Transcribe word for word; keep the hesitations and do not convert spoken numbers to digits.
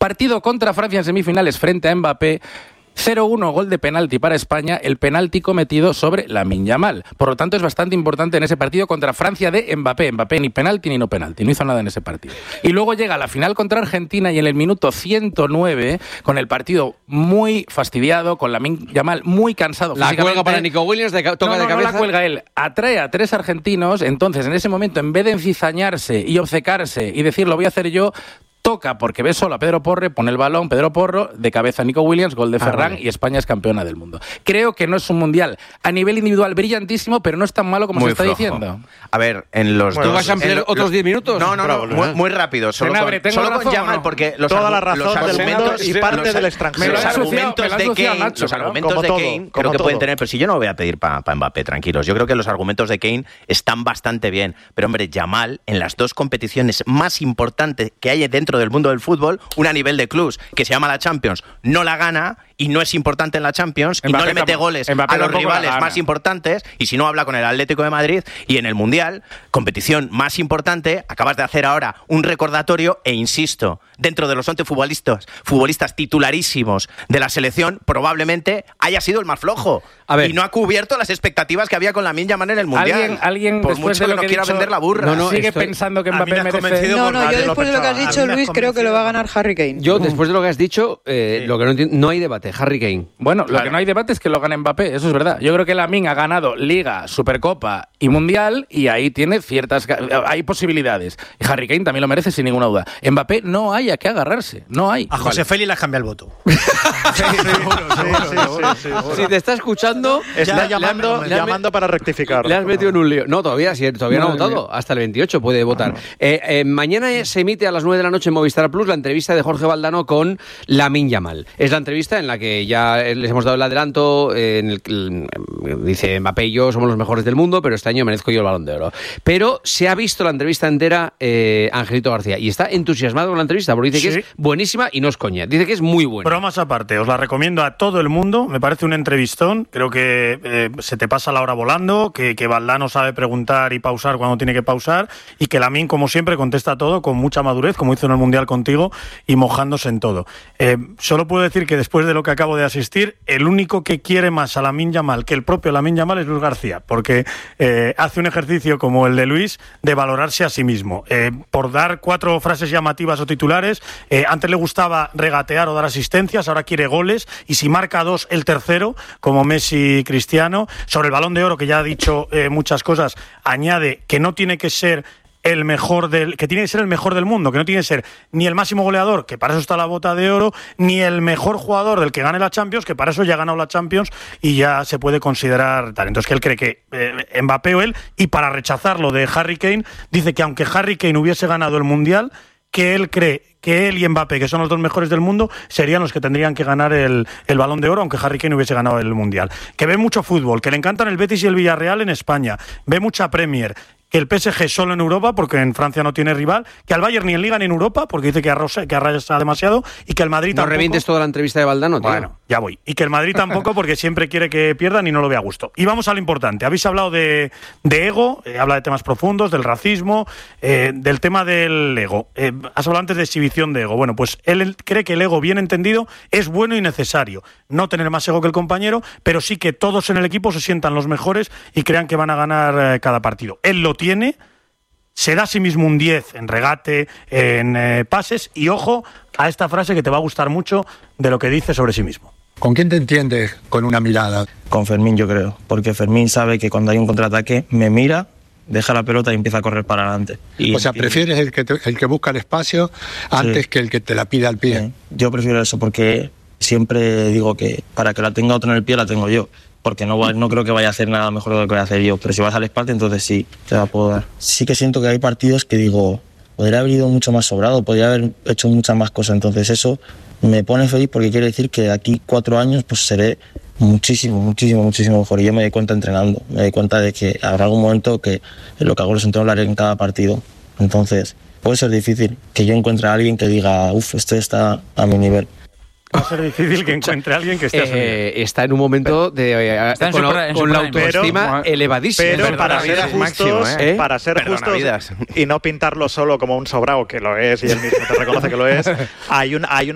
Partido contra Francia en semifinales frente a Mbappé. cero uno, gol de penalti para España, el penalti cometido sobre Lamine Yamal. Por lo tanto, es bastante importante en ese partido contra Francia de Mbappé. Mbappé ni penalti ni no penalti, no hizo nada en ese partido. Y luego llega la final contra Argentina y en el minuto ciento nueve, con el partido muy fastidiado, con Lamine Yamal muy cansado la físicamente. Cuelga para Nico Williams, de, toca no, no, de cabeza. No la cuelga él, atrae a tres argentinos, entonces en ese momento, en vez de encizañarse y obcecarse y decir lo voy a hacer yo, toca porque ve solo a Pedro Porro, pone el balón, Pedro Porro, de cabeza Nico Williams, gol de Ferran, ah, vale. Y España es campeona del mundo. Creo que no es un mundial a nivel individual brillantísimo, pero no es tan malo como muy se está flojo. diciendo. A ver, en los bueno, dos... ¿Tú vas a ampliar otros diez minutos? No, no, no, muy, muy rápido. Solo Senabre, con, solo con Yamal, ¿no? porque los, Toda la razón los argumentos y parte los, del extranjero. Los argumentos de Kane, Nacho, los argumentos como de todo, Kane creo que todo. pueden tener, pero si yo no lo voy a pedir para pa Mbappé, tranquilos. Yo creo que los argumentos de Kane están bastante bien. Pero hombre, Yamal, en las dos competiciones más importantes que hay dentro del mundo del fútbol, una a nivel de clubs, que se llama la Champions, no la gana y no es importante en la Champions y Mbappé no le mete tampoco, goles Mbappé a los rivales más importantes y si no habla con el Atlético de Madrid y en el Mundial, competición más importante, acabas de hacer ahora un recordatorio e insisto, dentro de los once futbolistas, futbolistas titularísimos de la selección, probablemente haya sido el más flojo. A ver. Y no ha cubierto las expectativas que había con Lamine Yamal en el Mundial. Alguien, alguien por después mucho de lo que no que quiera dicho, vender la burra. No, no, sigue estoy... pensando que Mbappé merece... No, no, yo después de lo que has dicho, Luis, creo que lo va a ganar Harry Kane. Yo, después de lo que has dicho, eh, sí. lo que no entiendo, no hay debate. Harry Kane. Bueno, lo claro. que no hay debate es que lo gane Mbappé, eso es verdad. Yo creo que Lamine ha ganado Liga, Supercopa y Mundial y ahí tiene ciertas... hay posibilidades. Y Harry Kane también lo merece sin ninguna duda. Mbappé no hay a qué agarrarse, no hay. A José vale. Félix le has cambiado el voto. Sí, seguro, seguro, seguro, seguro. Si te está escuchando... Está ya, llamando, le llamando para rectificar. Le has metido en un lío. No, todavía, sí, todavía no, no ha votado. Hasta el veintiocho puede votar. No. Eh, eh, mañana se emite a las nueve de la noche en Movistar Plus la entrevista de Jorge Valdano con Lamine Yamal. Es la entrevista en la que ya les hemos dado el adelanto. Eh, en el, el, dice Mbappé y yo somos los mejores del mundo, pero este año merezco yo el Balón de Oro. Pero se ha visto la entrevista entera eh, Angelito García y está entusiasmado con la entrevista porque dice sí. que es buenísima y no es coña. Dice que es muy buena. Bromas aparte, os la recomiendo a todo el mundo. Me parece un entrevistón. Creo que eh, se te pasa la hora volando, que, que Valdano sabe preguntar y pausar cuando tiene que pausar y que Lamine, como siempre, contesta todo con mucha madurez, como hizo en el Mundial contigo y mojándose en todo. Eh, solo puedo decir que después de lo que acabo de asistir, el único que quiere más a Lamine Yamal que el propio Lamine Yamal es Luis García, porque eh, hace un ejercicio como el de Luis de valorarse a sí mismo. Eh, por dar cuatro frases llamativas o titulares, eh, antes le gustaba regatear o dar asistencias, ahora quiere goles y si marca dos, el tercero, como Messi y Cristiano. Sobre el Balón de Oro, que ya ha dicho eh, muchas cosas, añade que no tiene que ser el mejor del, que tiene que ser el mejor del mundo, que no tiene que ser ni el máximo goleador, que para eso está la bota de oro, ni el mejor jugador del que gane la Champions, que para eso ya ha ganado la Champions y ya se puede considerar tal. Entonces que él cree que eh, Mbappé o él, y para rechazarlo de Harry Kane, dice que aunque Harry Kane hubiese ganado el Mundial, que él cree que él y Mbappé, que son los dos mejores del mundo, serían los que tendrían que ganar el, el Balón de Oro, aunque Harry Kane hubiese ganado el Mundial. Que ve mucho fútbol, que le encantan el Betis y el Villarreal en España, ve mucha Premier, que el P S G solo en Europa, porque en Francia no tiene rival, que al Bayern ni en Liga ni en Europa, porque dice que arrosa, que arrasa demasiado, y que el Madrid no tampoco... No revientes toda la entrevista de Valdano, tío. Bueno, ya voy. Y que el Madrid tampoco, porque siempre quiere que pierdan y no lo ve a gusto. Y vamos a lo importante. Habéis hablado de, de ego, eh, habla de temas profundos, del racismo, eh, del tema del ego. Eh, has hablado antes de exhibición de ego. Bueno, pues él, él cree que el ego bien entendido es bueno y necesario. No tener más ego que el compañero, pero sí que todos en el equipo se sientan los mejores y crean que van a ganar eh, cada partido. Él lo tiene... Se da a sí mismo un diez en regate, en eh, pases, y ojo a esta frase que te va a gustar mucho de lo que dice sobre sí mismo. ¿Con quién te entiendes con una mirada? Con Fermín, yo creo, porque Fermín sabe que cuando hay un contraataque me mira, deja la pelota y empieza a correr para adelante. Y, o sea, prefieres el que, te, el que busca el espacio antes sí. que el que te la pide al pie. Sí. Yo prefiero eso porque siempre digo que para que la tenga otro en el pie la tengo yo. Porque no, no creo que vaya a hacer nada mejor de lo que voy a hacer yo. Pero si vas al espalda, entonces sí, te la puedo dar. Sí que siento que hay partidos que digo, podría haber ido mucho más sobrado, podría haber hecho muchas más cosas. Entonces eso me pone feliz porque quiere decir que de aquí cuatro años pues seré muchísimo, muchísimo, muchísimo mejor. Y yo me doy cuenta entrenando. Me doy cuenta de que habrá algún momento que lo que hago los entrenos lo haré en cada partido. Entonces puede ser difícil que yo encuentre a alguien que diga, uff, este está a mi nivel. Va a ser difícil que encuentre a alguien que esté eh, a está en un momento de eh, con, su, la, con la autoestima pero, elevadísima. Pero Perdona, para ser justos, máximo, ¿eh? para ser Perdona, justos vidas. y no pintarlo solo como un sobrado, que lo es y él mismo te reconoce que lo es, hay un hay una